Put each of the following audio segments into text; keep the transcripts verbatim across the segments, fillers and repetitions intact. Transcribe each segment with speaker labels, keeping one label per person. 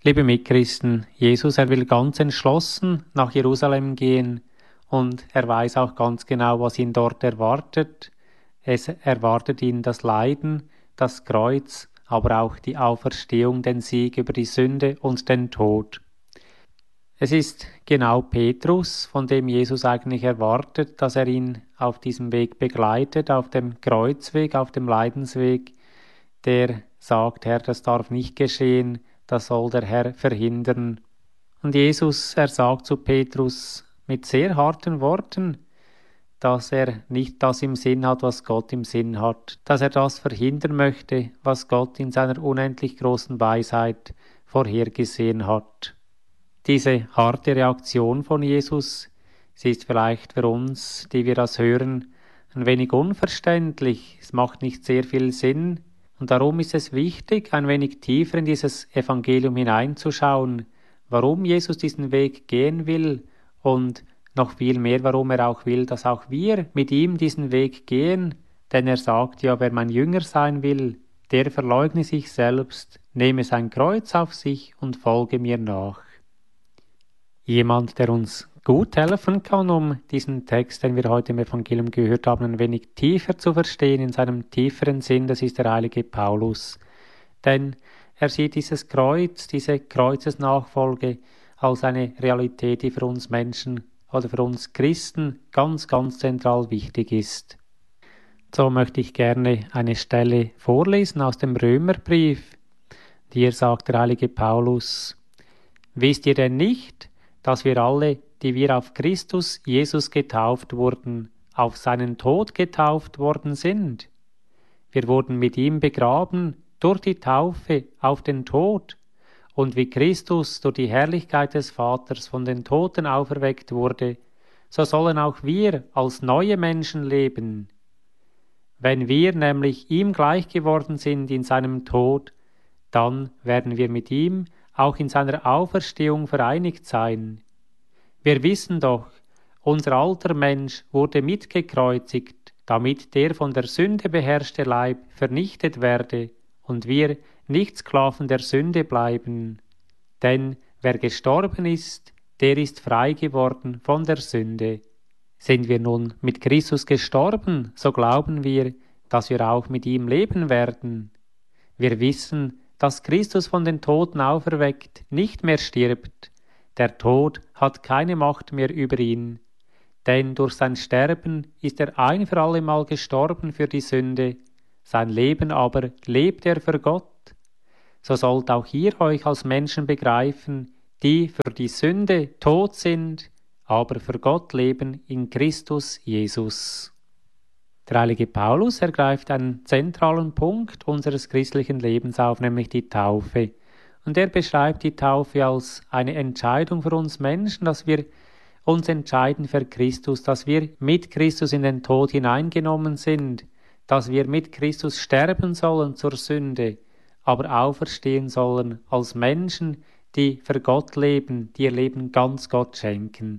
Speaker 1: Liebe Mitchristen, Jesus, er will ganz entschlossen nach Jerusalem gehen und er weiß auch ganz genau, was ihn dort erwartet. Es erwartet ihn das Leiden, das Kreuz, aber auch die Auferstehung, den Sieg über die Sünde und den Tod. Es ist genau Petrus, von dem Jesus eigentlich erwartet, dass er ihn auf diesem Weg begleitet, auf dem Kreuzweg, auf dem Leidensweg, der sagt, Herr, das darf nicht geschehen, das soll der Herr verhindern. Und Jesus, er sagt zu Petrus mit sehr harten Worten, dass er nicht das im Sinn hat, was Gott im Sinn hat, dass er das verhindern möchte, was Gott in seiner unendlich großen Weisheit vorhergesehen hat. Diese harte Reaktion von Jesus, sie ist vielleicht für uns, die wir das hören, ein wenig unverständlich, es macht nicht sehr viel Sinn, und darum ist es wichtig, ein wenig tiefer in dieses Evangelium hineinzuschauen, warum Jesus diesen Weg gehen will und noch viel mehr, warum er auch will, dass auch wir mit ihm diesen Weg gehen, denn er sagt ja, wer mein Jünger sein will, der verleugne sich selbst, nehme sein Kreuz auf sich und folge mir nach. Jemand, der uns gut helfen kann, um diesen Text, den wir heute im Evangelium gehört haben, ein wenig tiefer zu verstehen, in seinem tieferen Sinn, das ist der heilige Paulus. Denn er sieht dieses Kreuz, diese Kreuzesnachfolge als eine Realität, die für uns Menschen oder für uns Christen ganz, ganz zentral wichtig ist. So möchte ich gerne eine Stelle vorlesen aus dem Römerbrief. Hier sagt der heilige Paulus: Wisst ihr denn nicht, dass wir alle, die wir auf Christus Jesus getauft wurden, auf seinen Tod getauft worden sind? Wir wurden mit ihm begraben durch die Taufe auf den Tod, und wie Christus durch die Herrlichkeit des Vaters von den Toten auferweckt wurde, so sollen auch wir als neue Menschen leben. Wenn wir nämlich ihm gleich geworden sind in seinem Tod, dann werden wir mit ihm auch in seiner Auferstehung vereinigt sein. Wir wissen doch, unser alter Mensch wurde mitgekreuzigt, damit der von der Sünde beherrschte Leib vernichtet werde und wir nicht Sklaven der Sünde bleiben. Denn wer gestorben ist, der ist frei geworden von der Sünde. Sind wir nun mit Christus gestorben, so glauben wir, dass wir auch mit ihm leben werden. Wir wissen, dass Christus von den Toten auferweckt nicht mehr stirbt. Der Tod hat keine Macht mehr über ihn. Denn durch sein Sterben ist er ein für allemal gestorben für die Sünde, sein Leben aber lebt er für Gott. So sollt auch ihr euch als Menschen begreifen, die für die Sünde tot sind, aber für Gott leben in Christus Jesus. Der heilige Paulus ergreift einen zentralen Punkt unseres christlichen Lebens auf, nämlich die Taufe. Und er beschreibt die Taufe als eine Entscheidung für uns Menschen, dass wir uns entscheiden für Christus, dass wir mit Christus in den Tod hineingenommen sind, dass wir mit Christus sterben sollen zur Sünde, aber auferstehen sollen als Menschen, die für Gott leben, die ihr Leben ganz Gott schenken.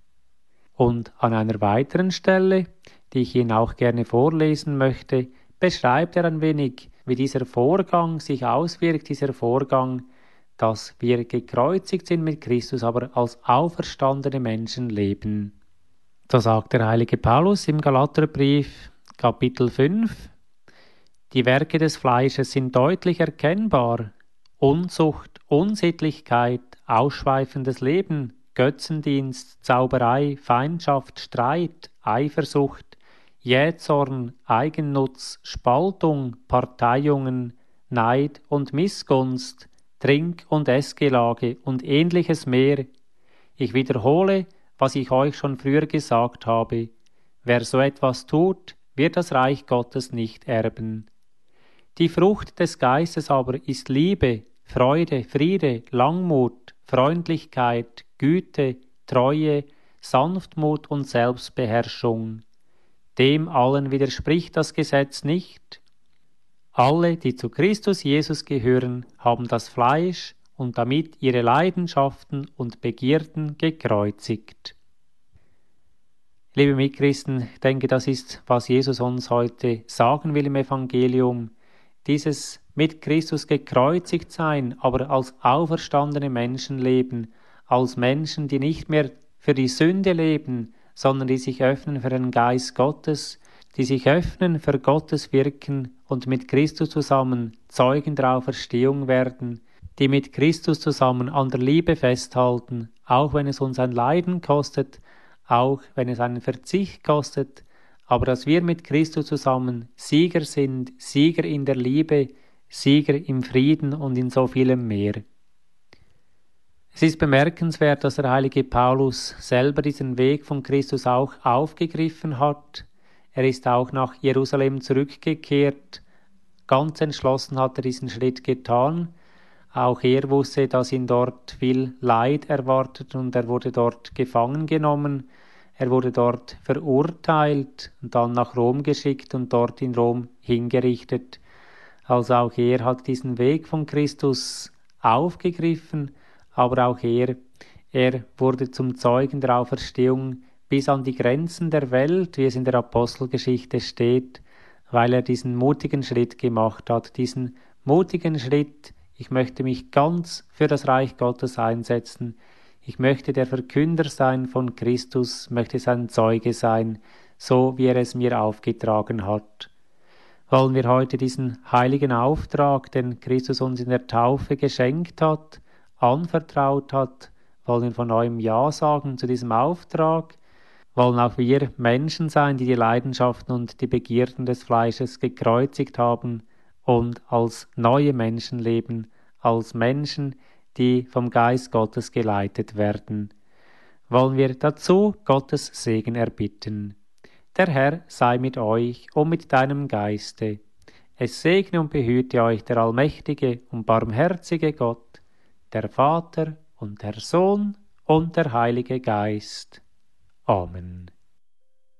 Speaker 1: Und an einer weiteren Stelle, die ich Ihnen auch gerne vorlesen möchte, beschreibt er ein wenig, wie dieser Vorgang sich auswirkt, dieser Vorgang, dass wir gekreuzigt sind mit Christus, aber als auferstandene Menschen leben. So sagt der heilige Paulus im Galaterbrief, Kapitel fünf, die Werke des Fleisches sind deutlich erkennbar: Unzucht, Unsittlichkeit, ausschweifendes Leben, Götzendienst, Zauberei, Feindschaft, Streit, Eifersucht, Jähzorn, Eigennutz, Spaltung, Parteiungen, Neid und Missgunst, Trink- und Essgelage und ähnliches mehr. Ich wiederhole, was ich euch schon früher gesagt habe: Wer so etwas tut, wird das Reich Gottes nicht erben. Die Frucht des Geistes aber ist Liebe, Freude, Friede, Langmut, Freundlichkeit, Güte, Treue, Sanftmut und Selbstbeherrschung. Dem allen widerspricht das Gesetz nicht. Alle, die zu Christus Jesus gehören, haben das Fleisch und damit ihre Leidenschaften und Begierden gekreuzigt. Liebe Mitchristen, ich denke, das ist, was Jesus uns heute sagen will im Evangelium. Dieses mit Christus gekreuzigt sein, aber als auferstandene Menschen leben, als Menschen, die nicht mehr für die Sünde leben, sondern die sich öffnen für den Geist Gottes, die sich öffnen für Gottes Wirken und mit Christus zusammen Zeugen der Auferstehung werden, die mit Christus zusammen an der Liebe festhalten, auch wenn es uns ein Leiden kostet, auch wenn es einen Verzicht kostet, aber dass wir mit Christus zusammen Sieger sind, Sieger in der Liebe, Sieger im Frieden und in so vielem mehr. Es ist bemerkenswert, dass der heilige Paulus selber diesen Weg von Christus auch aufgegriffen hat. Er ist auch nach Jerusalem zurückgekehrt. Ganz entschlossen hat er diesen Schritt getan. Auch er wusste, dass ihn dort viel Leid erwartet und er wurde dort gefangen genommen. Er wurde dort verurteilt und dann nach Rom geschickt und dort in Rom hingerichtet. Also auch er hat diesen Weg von Christus aufgegriffen, aber auch er, er wurde zum Zeugen der Auferstehung bis an die Grenzen der Welt, wie es in der Apostelgeschichte steht, weil er diesen mutigen Schritt gemacht hat, diesen mutigen Schritt, ich möchte mich ganz für das Reich Gottes einsetzen, ich möchte der Verkünder sein von Christus, möchte sein Zeuge sein, so wie er es mir aufgetragen hat. Wollen wir heute diesen heiligen Auftrag, den Christus uns in der Taufe geschenkt hat, anvertraut hat, wollen wir von neuem Ja sagen zu diesem Auftrag, wollen auch wir Menschen sein, die die Leidenschaften und die Begierden des Fleisches gekreuzigt haben und als neue Menschen leben, als Menschen, die vom Geist Gottes geleitet werden. Wollen wir dazu Gottes Segen erbitten. Der Herr sei mit euch und mit deinem Geiste. Es segne und behüte euch der allmächtige und barmherzige Gott, der Vater und der Sohn und der Heilige Geist. Amen.